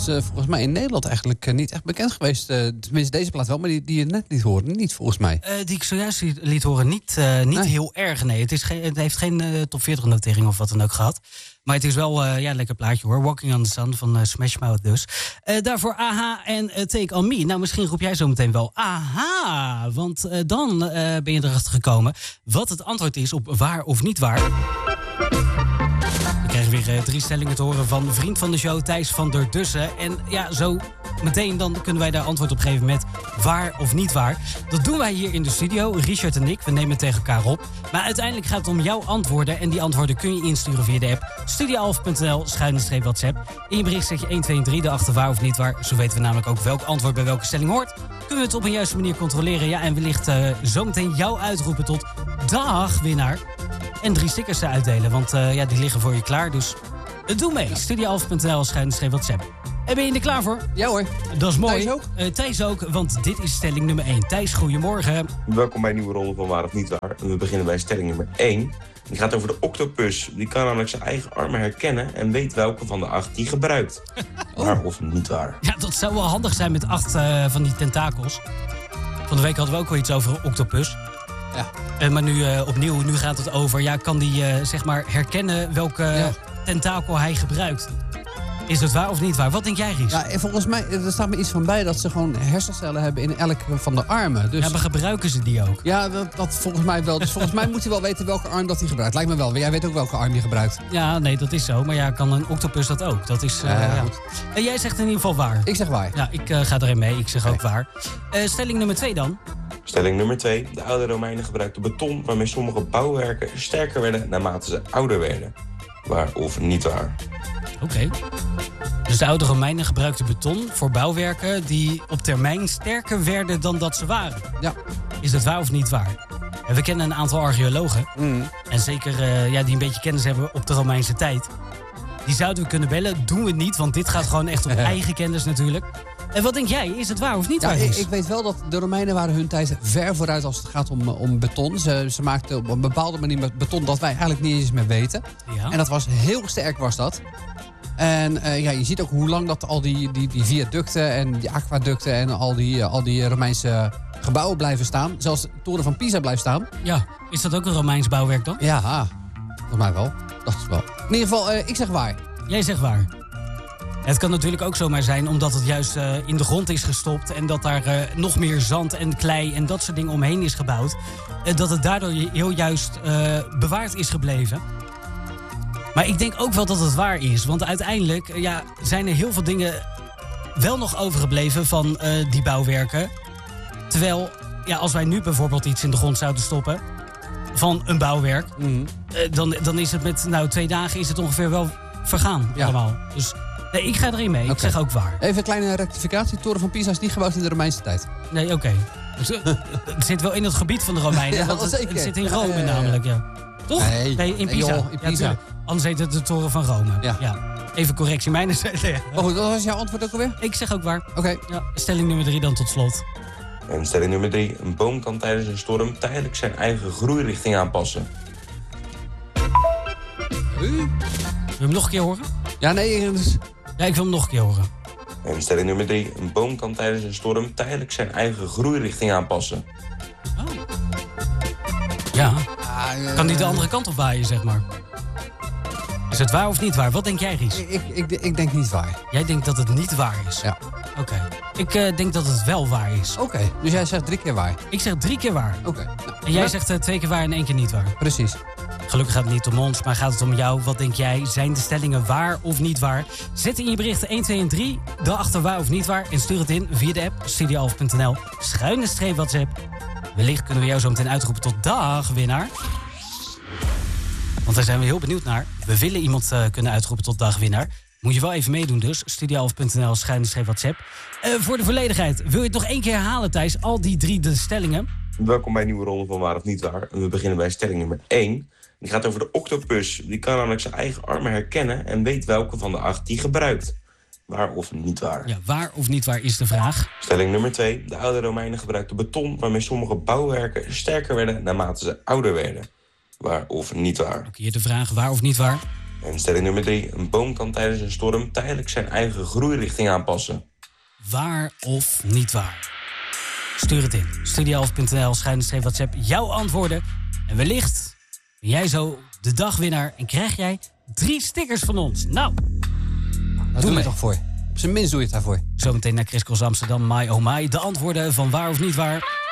volgens mij in Nederland eigenlijk niet echt bekend geweest. Tenminste, deze plaat wel, maar die je net liet horen, niet volgens mij. Die ik zojuist liet horen, niet heel erg, nee. Het heeft geen top 40 notering of wat dan ook gehad. Maar het is wel een lekker plaatje hoor. Walking on the Sun van Smash Mouth dus. Daarvoor AHA en Take On Me. Nou, misschien roep jij zo meteen wel AHA. Want dan ben je erachter gekomen wat het antwoord is op waar of niet waar. We krijgen weer 3 stellingen te horen van vriend van de show Thijs van der Dussen. En ja, zo meteen dan kunnen wij daar antwoord op geven met waar of niet waar. Dat doen wij hier in de studio, Richard en ik. We nemen het tegen elkaar op. Maar uiteindelijk gaat het om jouw antwoorden. En die antwoorden kun je insturen via de app studioalf.nl/WhatsApp. In je bericht zet je 1, 2 en 3 erachter waar of niet waar. Zo weten we namelijk ook welk antwoord bij welke stelling hoort. Kunnen we het op een juiste manier controleren. Ja, en wellicht zometeen jou uitroepen tot dagwinnaar. En 3 stickers te uitdelen, want die liggen voor je klaar. Dus doe mee. Studioalf.nl/WhatsApp. En ben je er klaar voor? Ja hoor. Dat is mooi. Thijs ook? Thijs ook, want dit is stelling nummer 1. Thijs, goedemorgen. Welkom bij een nieuwe ronde van Waar of Niet Waar. En we beginnen bij stelling nummer 1. Die gaat over de octopus. Die kan namelijk zijn eigen armen herkennen en weet welke van de 8 die gebruikt. Waar of niet waar? Ja, dat zou wel handig zijn met 8 van die tentakels. Van de week hadden we ook wel iets over een octopus. Ja. Maar nu opnieuw, nu gaat het over... kan die herkennen welke tentakel hij gebruikt? Is het waar of niet waar? Wat denk jij, Ries? Ja, volgens mij, er staat me iets van bij dat ze gewoon hersencellen hebben in elk van de armen. Dus... Ja, maar gebruiken ze die ook? Ja, dat volgens mij wel. Dus volgens mij moet hij wel weten welke arm dat hij gebruikt. Lijkt me wel. Jij weet ook welke arm je gebruikt. Ja, nee, dat is zo. Maar ja, kan een octopus dat ook? Dat is, goed. En jij zegt in ieder geval waar. Ik zeg waar. Ja, ik ga erin mee. Ik zeg ook waar. Stelling nummer 2 dan. Stelling nummer 2. De oude Romeinen gebruikten beton waarmee sommige bouwwerken sterker werden naarmate ze ouder werden. Waar of niet waar? Oké. Dus de oude Romeinen gebruikten beton voor bouwwerken die op termijn sterker werden dan dat ze waren. Ja. Is dat waar of niet waar? En we kennen een aantal archeologen. En zeker die een beetje kennis hebben op de Romeinse tijd. Die zouden we kunnen bellen. Doen we niet, want dit gaat gewoon echt op eigen kennis natuurlijk. En wat denk jij? Is het waar of niet waar? Ik weet wel dat de Romeinen waren hun tijd ver vooruit als het gaat om beton. Ze maakten op een bepaalde manier met beton dat wij eigenlijk niet eens meer weten. Ja. En dat was heel sterk, was dat. En je ziet ook hoe lang dat al die viaducten en die aquaducten en al die Romeinse gebouwen blijven staan. Zelfs de toren van Pisa blijft staan. Ja, is dat ook een Romeins bouwwerk dan? Ja, volgens mij wel. Dat is wel. In ieder geval, ik zeg waar. Jij zegt waar. Het kan natuurlijk ook zomaar zijn omdat het juist in de grond is gestopt... en dat daar nog meer zand en klei en dat soort dingen omheen is gebouwd. Dat het daardoor heel juist bewaard is gebleven. Maar ik denk ook wel dat het waar is. Want uiteindelijk zijn er heel veel dingen wel nog overgebleven van die bouwwerken. Terwijl, als wij nu bijvoorbeeld iets in de grond zouden stoppen... van een bouwwerk... dan is het met 2 dagen is het ongeveer wel vergaan allemaal. Dus... Nee, ik ga erin mee. Okay. Ik zeg ook waar. Even een kleine rectificatie. De toren van Pisa is niet gebouwd in de Romeinse tijd. Nee, oké. Het zit wel in het gebied van de Romeinen. Ja, want het zit in Rome ja. namelijk, ja. Toch? Nee, in Pisa. Joh, in Pisa. Ja, anders heet het de toren van Rome. Ja. Even correctie. Mijn wat was jouw antwoord ook alweer? Ik zeg ook waar. Oké. Ja, stelling nummer 3 dan tot slot. En stelling nummer 3. Een boom kan tijdens een storm tijdelijk zijn eigen groeirichting aanpassen. Wil je hem nog een keer horen? Ja, nee. Ja, ik wil hem nog een keer horen. En stelling nummer 3. Een boom kan tijdens een storm tijdelijk zijn eigen groeirichting aanpassen. Oh. Ja. Kan die de andere kant op waaien, zeg maar? Is het waar of niet waar? Wat denk jij, Ries? Ik denk niet waar. Jij denkt dat het niet waar is? Ja. Oké. Ik denk dat het wel waar is. Oké. Dus jij zegt 3 keer waar? Ik zeg 3 keer waar. Oké. Nou, en jij zegt 2 keer waar en 1 keer niet waar? Precies. Gelukkig gaat het niet om ons, maar gaat het om jou. Wat denk jij? Zijn de stellingen waar of niet waar? Zet in je berichten 1, 2 en 3 daarachter waar of niet waar. En stuur het in via de app studioalf.nl/WhatsApp. Wellicht kunnen we jou zo meteen uitroepen tot dagwinnaar. Want daar zijn we heel benieuwd naar. We willen iemand kunnen uitroepen tot dagwinnaar. Moet je wel even meedoen dus. studioalf.nl/WhatsApp. Voor de volledigheid, wil je het nog 1 keer herhalen, Thijs? Al die 3 de stellingen. Welkom bij een nieuwe ronde van Waar of Niet Waar. En we beginnen bij stelling nummer 1. Die gaat over de octopus. Die kan namelijk zijn eigen armen herkennen en weet welke van de 8 die gebruikt. Waar of niet waar? Ja, waar of niet waar is de vraag. Stelling nummer 2. De oude Romeinen gebruikten beton waarmee sommige bouwwerken sterker werden naarmate ze ouder werden. Waar of niet waar? Ook hier de vraag waar of niet waar. En stelling nummer 3. Een boom kan tijdens een storm tijdelijk zijn eigen groeirichting aanpassen. Waar of niet waar? Stuur het in. Studio11.nl/WhatsApp jouw antwoorden. En wellicht ben jij zo de dagwinnaar en krijg jij 3 stickers van ons. Nou, doe je toch voor. Op zijn minst doe je het daarvoor. Zometeen naar Chris Cross Amsterdam, My Oh My. De antwoorden van waar of niet waar.